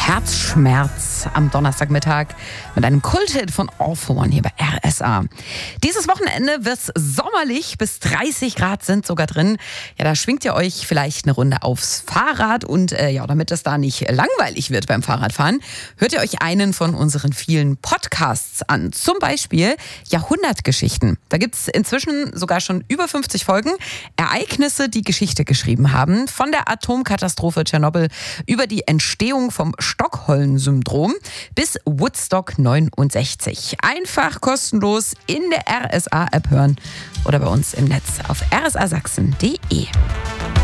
Herzschmerz am Donnerstagmittag mit einem Kulthit von All for One hier bei RSA. Dieses Wochenende wird es sommerlich, bis 30 Grad sind sogar drin. Ja, da schwingt ihr euch vielleicht eine Runde aufs Fahrrad und damit es da nicht langweilig wird beim Fahrradfahren, hört ihr euch einen von unseren vielen Podcasts an. Zum Beispiel Jahrhundertgeschichten. Da gibt es inzwischen sogar schon über 50 Folgen. Ereignisse, die Geschichte geschrieben haben. Von der Atomkatastrophe Tschernobyl über die Entstehung vom Stockholm-Syndrom bis Woodstock 69. Einfach kostenlos in der RSA-App hören oder bei uns im Netz auf rsasachsen.de.